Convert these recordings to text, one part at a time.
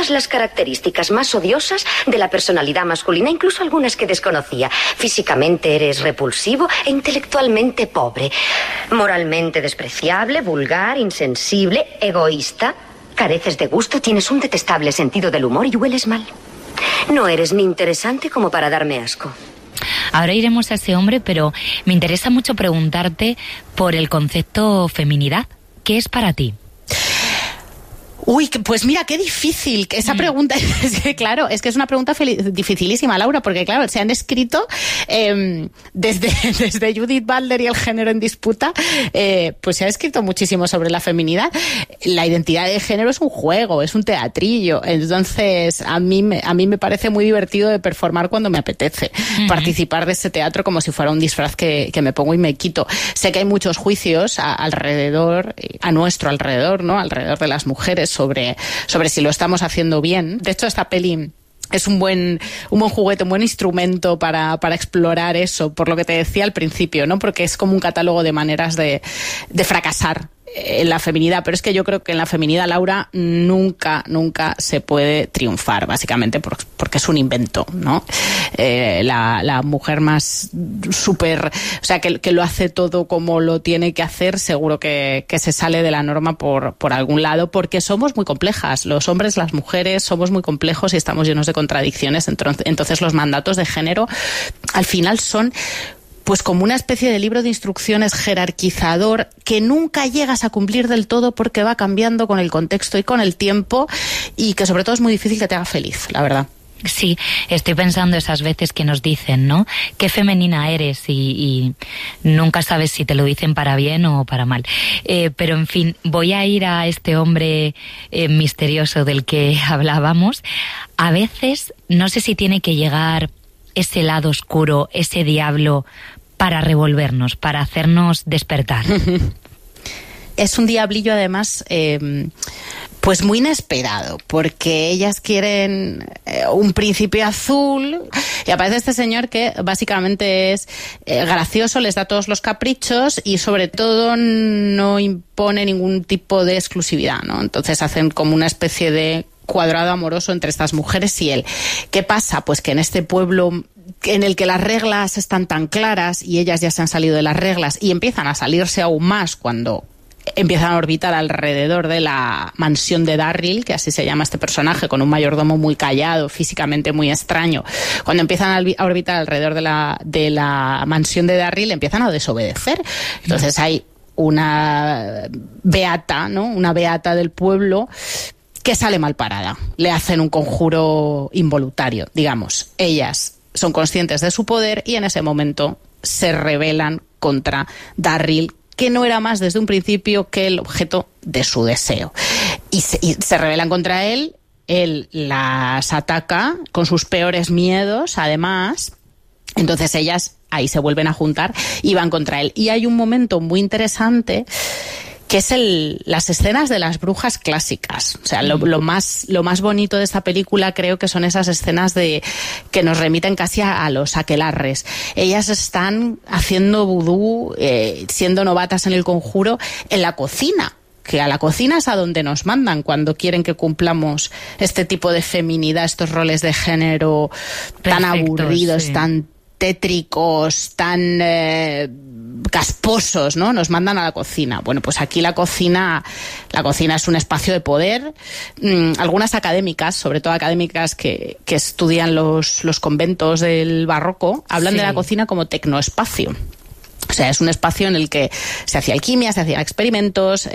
todas las características más odiosas de la personalidad masculina, incluso algunas que desconocía. Físicamente eres repulsivo e intelectualmente pobre. Moralmente despreciable, vulgar, insensible, egoísta. Careces de gusto, tienes un detestable sentido del humor y hueles mal. No eres ni interesante como para darme asco. Ahora iremos a ese hombre, pero me interesa mucho preguntarte por el concepto feminidad. ¿Qué es para ti? Uy, pues mira, qué difícil. Esa pregunta, es que, claro, es que es una pregunta dificilísima, Laura, porque claro, se han escrito desde Judith Butler y el género en disputa, pues se ha escrito muchísimo sobre la feminidad. La identidad de género es un juego, es un teatrillo. Entonces, a mí me parece muy divertido de performar cuando me apetece. Participar de ese teatro como si fuera un disfraz que me pongo y me quito. Sé que hay muchos juicios alrededor, a nuestro alrededor, ¿no? Alrededor de las mujeres, sobre si lo estamos haciendo bien. De hecho, esta peli es un buen juguete, un buen instrumento para explorar eso, por lo que te decía al principio, ¿no? Porque es como un catálogo de maneras de fracasar en la feminidad, pero es que yo creo que en la feminidad, Laura, nunca se puede triunfar, básicamente porque es un invento, ¿no? La mujer más súper, o sea, que lo hace todo como lo tiene que hacer, seguro que se sale de la norma por algún lado, porque somos muy complejas. Los hombres, las mujeres, somos muy complejos y estamos llenos de contradicciones. Entonces los mandatos de género al final son pues como una especie de libro de instrucciones jerarquizador que nunca llegas a cumplir del todo porque va cambiando con el contexto y con el tiempo, y que sobre todo es muy difícil que te haga feliz, la verdad. Sí, estoy pensando esas veces que nos dicen, ¿no? Qué femenina eres, y nunca sabes si te lo dicen para bien o para mal. Pero en fin, voy a ir a este hombre misterioso del que hablábamos. A veces, no sé si tiene que llegar ese lado oscuro, ese diablo, para revolvernos, para hacernos despertar. Es un diablillo, además, pues muy inesperado, porque ellas quieren un príncipe azul, y aparece este señor que básicamente es gracioso, les da todos los caprichos y sobre todo no impone ningún tipo de exclusividad, ¿no? Entonces hacen como una especie de cuadrado amoroso entre estas mujeres y él. ¿Qué pasa? Pues que en este pueblo en el que las reglas están tan claras y ellas ya se han salido de las reglas y empiezan a salirse aún más cuando empiezan a orbitar alrededor de la mansión de Darryl, que así se llama este personaje, con un mayordomo muy callado, físicamente muy extraño. Cuando empiezan a orbitar alrededor de la mansión de Darryl, empiezan a desobedecer. Entonces hay una beata, ¿no? Una beata del pueblo que sale mal parada. Le hacen un conjuro involuntario, digamos. Ellas son conscientes de su poder y en ese momento se rebelan contra Darryl, que no era más desde un principio que el objeto de su deseo. Y se rebelan contra él las ataca con sus peores miedos, además. Entonces ellas ahí se vuelven a juntar y van contra él. Y hay un momento muy interesante que es las escenas de las brujas clásicas. O sea, lo más bonito de esta película creo que son esas escenas que nos remiten casi a los aquelarres. Ellas están haciendo vudú, siendo novatas en el conjuro, en la cocina. Que a la cocina es a donde nos mandan cuando quieren que cumplamos este tipo de feminidad, estos roles de género tan aburridos, sí, tan tétricos, tan casposos, ¿no? Nos mandan a la cocina. Bueno, pues aquí la cocina es un espacio de poder. Algunas académicas, sobre todo académicas que estudian los conventos del barroco, hablan de la cocina como tecnoespacio. O sea, es un espacio en el que se hacía alquimia, se hacían experimentos,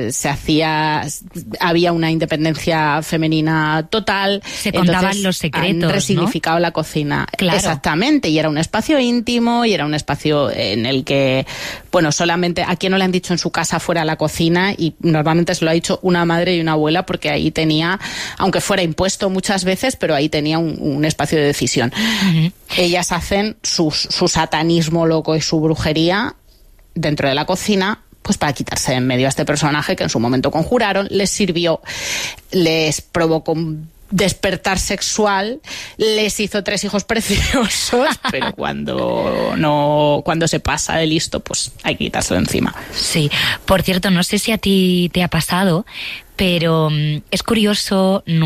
había una independencia femenina total. Se contaban los secretos, han resignificado, ¿no?, la cocina. Claro. Exactamente, y era un espacio íntimo y era un espacio en el que, bueno, solamente a quien no le han dicho en su casa fuera la cocina, y normalmente se lo ha dicho una madre y una abuela, porque ahí tenía, aunque fuera impuesto muchas veces, pero ahí tenía un espacio de decisión. Uh-huh. Ellas hacen su satanismo loco y su brujería dentro de la cocina, pues para quitarse de en medio a este personaje que en su momento conjuraron, les sirvió, les provocó un despertar sexual, les hizo 3 hijos preciosos, pero cuando se pasa de listo, pues hay que quitárselo de encima. Sí, por cierto, no sé si a ti te ha pasado, pero es curioso.